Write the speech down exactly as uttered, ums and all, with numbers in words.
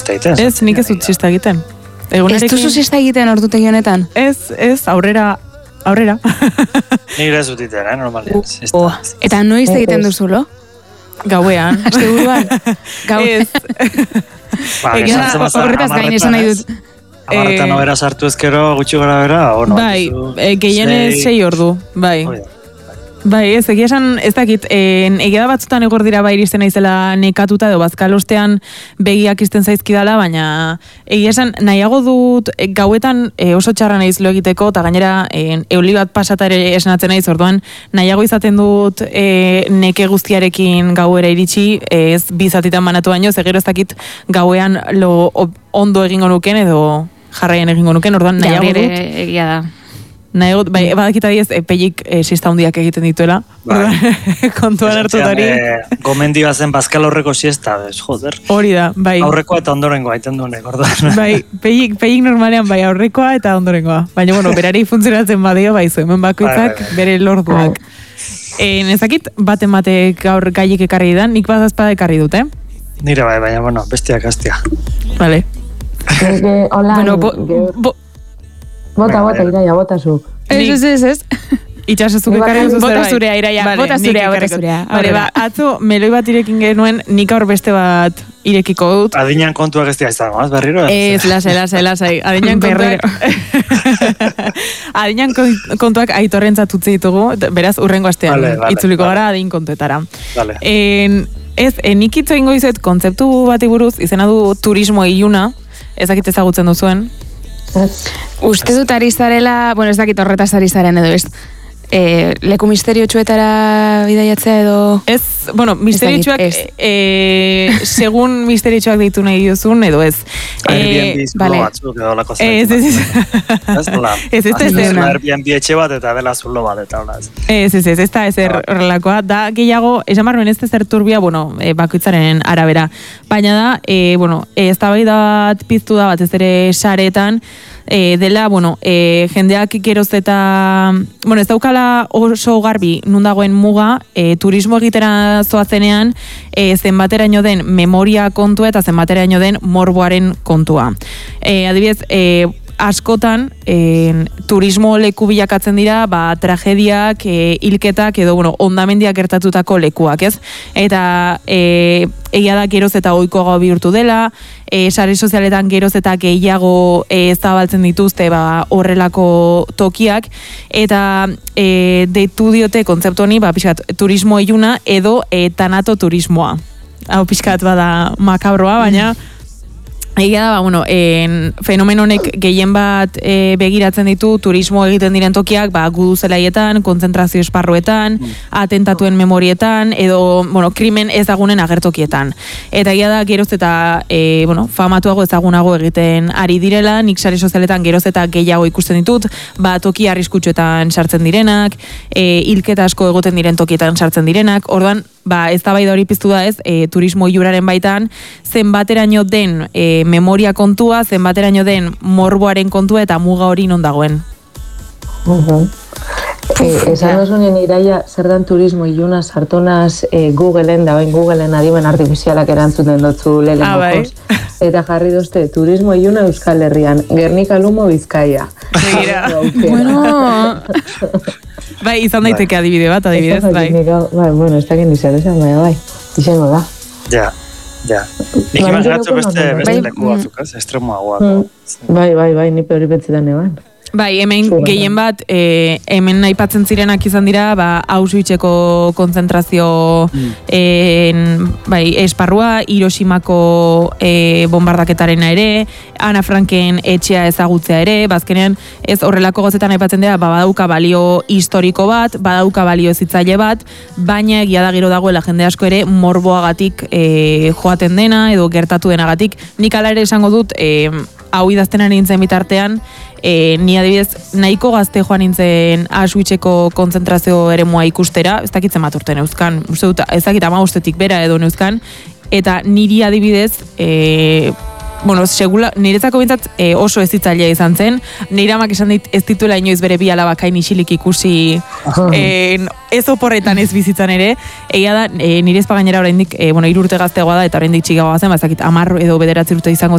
Ez, nik ez dut siesta egiten. Ez duzu siesta egiten ordutegi honetan? Ez, ez, aurrera, aurrera. Nik ez dut egiten, eh, normalean. Oh, eta noiz egiten duzulo? Gauean. Azte buruan? Ez. Horretaz gain esan nahi dut. Amarretan nobera sartu ezkero gutxi gara bera, o no? Bai, gehienez sei ordu, bai. Bai, ez, egia esan, ez dakit, egia da batzutan egor dira bai iristen naizela nekatuta edo bazkalostean begiak izten zaizkidala, baina egia esan nahiago dut gauetan oso txarra naiz lo egiteko, eta gainera euli bat pasata ere esnatzen naiz, orduan nahiago izaten dut neke guztiarekin gauera iritsi, ez bizatitan banatu baino, ze gero ez dakit gauean lo ondo egingo nuken edo jarraian egingo nuken, orduan nahiago dut. Egia da. Nahi, bai, badakita diez, e, pelik e, sista hundiak egiten dituela. Bai. Kontuan hartutari. E, gomendioa zen bazkal horreko siesta, bez, joder. Hori da, bai. Aurrekoa eta ondorengoa, iten duenek, orduan. Bai, pelik, pelik normalean, bai, aurrekoa eta ondorengoa. Baina, bueno, berari funtzionatzen badio, bai, hemen bakoitzak, bai, bai, bai. Bere lorduak. E, nezakit, baten batek gaur gaiek ekarri dan, nik bat azpada ekarri dut, eh? Nire bai, baina, bueno, bestiak hastia. Vale. Hola, bueno, bo, bo, Bota, bota, Iraia, bota zuk. Ez, ez, ez, ez. Itxasezuk ekarri duzu zerbait. Bota zurea, Iraia, vale, bota zurea, bota zurea. Vale, ba, atzo, meloi bat irekin genuen, nik aur beste bat irekiko dut. Adinean kontuak ez dira izango, az, berriro? Ez, lasai, lasai, lasai. Adinean kontuak... Adinean kontuak aitorrentzat utzi ditugu, beraz, urrengo astean vale, vale, itzuliko vale. Gara adin kontuetara. Vale. En, ez, nik itzo ingo izuet kontzeptu bati buruz, izena du turismo iluna, ezakit ezagutzen duzuen. Uste dut ari zarela, bueno, ez dakit horretaz ari zaren edo, ez? E, leku misteriotsuetara bidaiatzea edo... Ez, bueno, misteriotsuak, e, segun misteriotsuak deitu nahi duzun, edo ez. Airbnb zulo batzuk edo lako zaitu. Ez, ez, ez. Ez, nola. Ez, ez, ez. Airbnb etxe bat eta dela zulo bat eta hola. Ez, ez, ez, ez da ezer horrelakoa. Da, gehiago, esan barruen ez ezer turbia, bueno, bakoitzaren arabera. Baina da, e, bueno, ez da bai bat piztu da bat ez ere saretan, E, dela, bueno, e, jendeak geroz eta, bueno, ez daukala oso garbi nun dagoen muga, e, turismo egitera zoazenean, e, zenbateraino den memoria kontua eta zenbateraino den morboaren kontua. E, adibidez, e, askotan e, turismo leku bilakatzen dira, ba, tragediak, e, hilketak edo, bueno, ondamendiak gertatutako lekuak, ez? Eta e, egia da geroz eta ohikoago bihurtu dela, e, sare sozialetan geroz eta gehiago e, zabaltzen dituzte ba, horrelako tokiak, eta e, deitu diote kontzeptu honi, ba, pixkat, turismo iluna edo e, tanato turismoa. Hau pixkat bada makabroa, baina... Egia da, ba, bueno, en, fenomen honek gehien bat e, begiratzen ditu turismo egiten diren tokiak, ba, gudu zelaietan, kontzentrazio esparruetan, atentatuen memorietan, edo, bueno, krimen ezagunen agertokietan. Eta egia da, geroz eta, e, bueno, famatuago ezagunago egiten ari direla, nik sare sozialetan geroz eta gehiago ikusten ditut, ba, toki arriskutsuetan sartzen direnak, e, hilketa asko egoten diren tokietan sartzen direnak, orduan, ba, ez da bai da hori piztu da ez, e, turismo iluraren baitan, zenbateraino den e, memoria kontua, zenbateraino den morboaren kontua eta muga hori non dagoen. Uh-huh. Eh, esan dozunien Iraia, zer dan turismo iluna sartonaz eh, Googleen, da bain Googleen adimen artifizialak erantzuten dutzu lehen ah, bai. Eta jarri dozte, turismo iluna Euskal Herrian, Gernika Lumo Bizkaia. Begira. Bueno... Bai, izan daiteke adibide bat, adibidez, bai. Bai, bueno, ez dakit nizar esan, bai, bai, izango da. Ja, ja. Nik imaginatzu beste, beste leku batzuk, ez, estremoagoak. Bai, bai, bai, ni peori betzetan eban. Bai, hemen gehien bat, e, hemen aipatzen zirenak izan dira, ba, Auschwitzeko konzentrazio mm. en, bai, esparrua, Hiroshimako e, bombardaketaren ere, Ana Franken etxea ezagutzea ere, bazkenean ez horrelako gozetan aipatzen dira, ba, badauka balio historiko bat, badauka balio zitzaile bat, baina egia da gero dagoela jende asko ere morboagatik e, joaten dena, edo gertatu denagatik. Nik ala ere esango dut, e, hau idazten ari nintzen bitartean, E, ni adibidez nahiko gazte joan nintzen Auschwitzeko konzentrazio eremua ikustera, ez dakitzen bat urte neuzkan, uste dut, ez dakit ama ustetik bera edo neuzkan, eta niri adibidez, e, bueno, segula, niretzako bintzat e, oso ezitzailea izan zen, nire amak esan dit ez dituela inoiz bere bi alabakain isilik ikusi e, ez oporretan ez bizitzan ere, egia da, e, nire ezpagainera oraindik, e, bueno, hiru urte gazteagoa da, eta oraindik txigagoa zen, bazakit, amar edo bederatzi urte izango